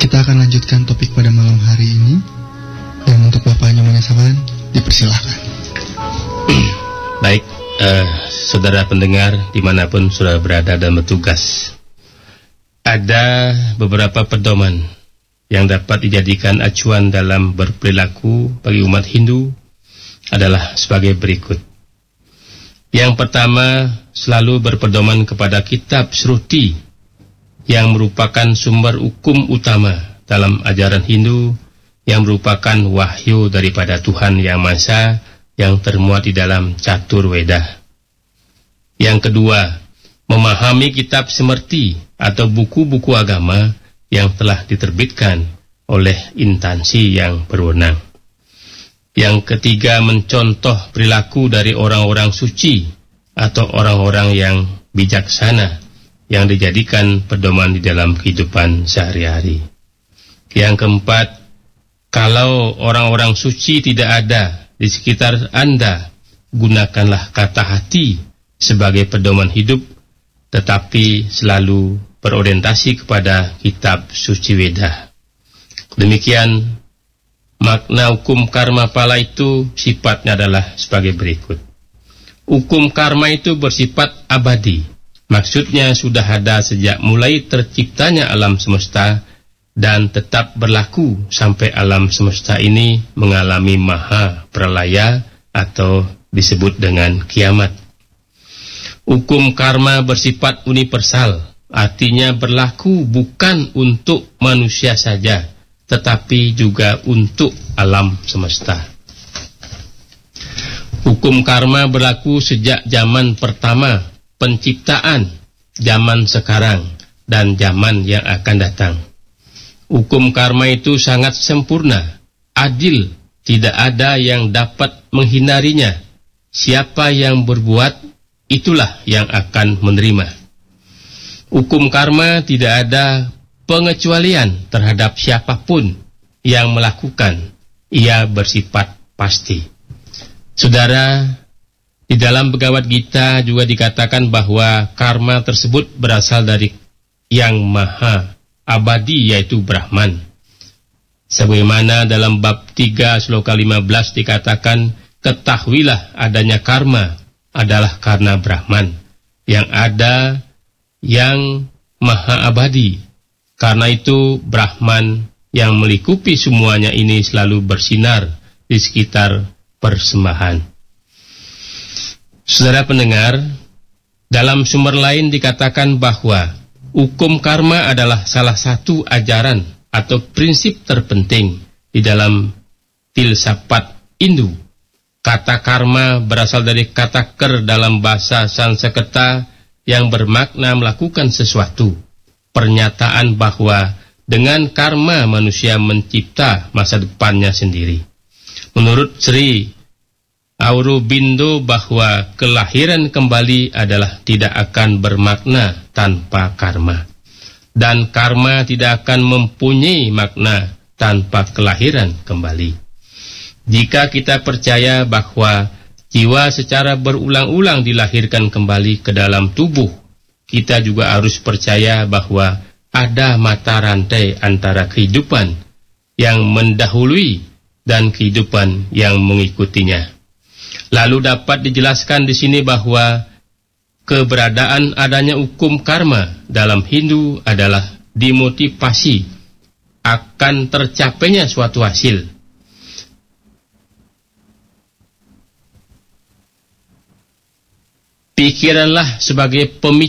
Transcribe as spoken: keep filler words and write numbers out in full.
Kita akan lanjutkan topik pada malam hari ini. Dan untuk Bapak Nyonya Saban, dipersilahkan. Baik, uh, saudara pendengar dimanapun sudah berada dan bertugas, ada beberapa pedoman yang dapat dijadikan acuan dalam berperilaku bagi umat Hindu adalah sebagai berikut. Yang pertama, selalu berpedoman kepada kitab Shruti yang merupakan sumber hukum utama dalam ajaran Hindu, yang merupakan wahyu daripada Tuhan Yang Maha Esa yang termuat di dalam Catur Weda. Yang kedua, memahami kitab Smriti atau buku-buku agama yang telah diterbitkan oleh instansi yang berwenang. Yang ketiga, mencontoh perilaku dari orang-orang suci atau orang-orang yang bijaksana yang dijadikan pedoman di dalam kehidupan sehari-hari. Yang keempat, kalau orang-orang suci tidak ada di sekitar Anda, gunakanlah kata hati sebagai pedoman hidup, tetapi selalu berorientasi kepada kitab suci Weda. Demikian, makna hukum karma pala itu sifatnya adalah sebagai berikut. Hukum karma itu bersifat abadi. Maksudnya sudah ada sejak mulai terciptanya alam semesta dan tetap berlaku sampai alam semesta ini mengalami maha pralaya atau disebut dengan kiamat. Hukum karma bersifat universal, artinya berlaku bukan untuk manusia saja, tetapi juga untuk alam semesta. Hukum karma berlaku sejak zaman pertama penciptaan, zaman sekarang, dan zaman yang akan datang. Hukum karma itu sangat sempurna, adil, tidak ada yang dapat menghindarinya. Siapa yang berbuat, itulah yang akan menerima. Hukum karma tidak ada pengecualian terhadap siapapun yang melakukan. Ia bersifat pasti. Saudara, di dalam Bhagavad Gita juga dikatakan bahwa karma tersebut berasal dari yang maha abadi, yaitu Brahman. Sebagaimana dalam bab tiga sloka lima belas dikatakan, ketahuilah adanya karma adalah karena Brahman yang ada, yang maha abadi. Karena itu Brahman yang melingkupi semuanya ini selalu bersinar di sekitar persembahan. Saudara pendengar, dalam sumber lain dikatakan bahwa hukum karma adalah salah satu ajaran atau prinsip terpenting di dalam filsafat Hindu. Kata karma berasal dari kata ker dalam bahasa Sanskerta yang bermakna melakukan sesuatu. Pernyataan bahwa dengan karma manusia mencipta masa depannya sendiri. Menurut Sri Aurobindo bahwa kelahiran kembali adalah tidak akan bermakna tanpa karma. Dan karma tidak akan mempunyai makna tanpa kelahiran kembali. Jika kita percaya bahwa jiwa secara berulang-ulang dilahirkan kembali ke dalam tubuh, kita juga harus percaya bahwa ada mata rantai antara kehidupan yang mendahului dan kehidupan yang mengikutinya. Lalu dapat dijelaskan di sini bahwa keberadaan adanya hukum karma dalam Hindu adalah dimotivasi akan tercapainya suatu hasil. Pikiranlah sebagai pemicu